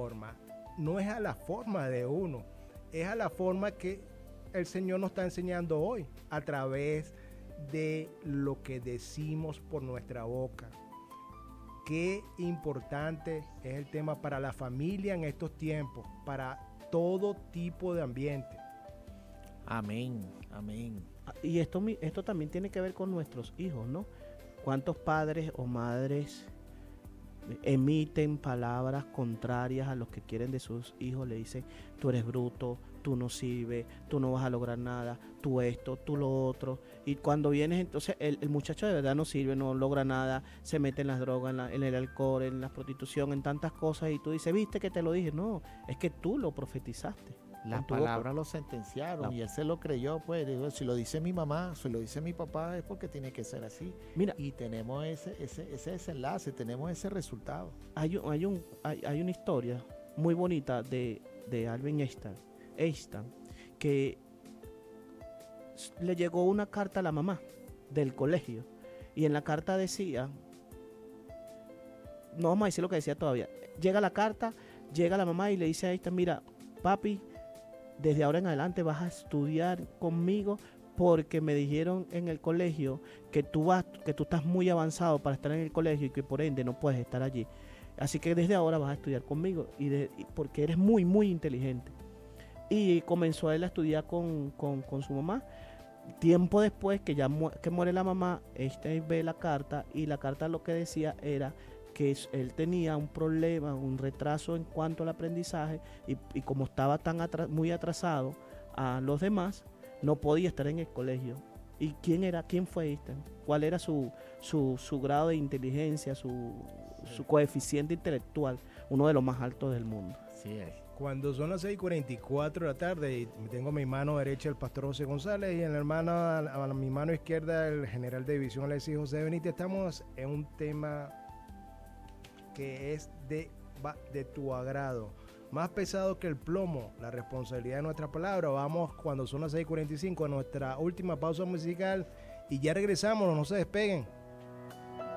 forma. No es a la forma de uno, es a la forma que el Señor nos está enseñando hoy, a través de lo que decimos por nuestra boca. Qué importante es el tema para la familia en estos tiempos, para todo tipo de ambiente. Amén, amén. Y esto también tiene que ver con nuestros hijos, ¿no? ¿Cuántos padres o madres emiten palabras contrarias a los que quieren de sus hijos? Le dicen, tú eres bruto, tú no sirves, tú no vas a lograr nada, tú esto, tú lo otro. Y cuando vienes, entonces el muchacho de verdad no sirve, no logra nada, se mete en las drogas, en el alcohol, en la prostitución, en tantas cosas, y tú dices, viste que te lo dije. No, es que tú lo profetizaste. Las palabras lo sentenciaron y él se lo creyó, pues. Digo, si lo dice mi mamá, si lo dice mi papá, es porque tiene que ser así. Mira, y tenemos ese desenlace, tenemos ese resultado. Hay una historia muy bonita de Albert Einstein, que le llegó una carta a la mamá del colegio, y en la carta decía, no vamos a decir lo que decía todavía, llega la carta, llega la mamá y le dice a Einstein, mira, papi, desde ahora en adelante vas a estudiar conmigo porque me dijeron en el colegio que tú estás muy avanzado para estar en el colegio y que por ende no puedes estar allí. Así que desde ahora vas a estudiar conmigo porque eres muy, muy inteligente. Y comenzó él a estudiar con su mamá. Tiempo después que muere la mamá, ve la carta, y la carta lo que decía era que él tenía un problema, un retraso en cuanto al aprendizaje, y como estaba muy atrasado a los demás, no podía estar en el colegio. ¿Y quién fue Einstein? ¿Cuál era su grado de inteligencia, su coeficiente intelectual? Uno de los más altos del mundo. Sí es. Cuando son las 6:44 de la tarde y tengo a mi mano derecha el pastor José González y en a mi mano izquierda el general de división Alexis José Benítez, estamos en un tema que es de tu agrado, más pesado que el plomo, la responsabilidad de nuestra palabra. Vamos, cuando son las 6:45, a nuestra última pausa musical y ya regresamos, no se despeguen.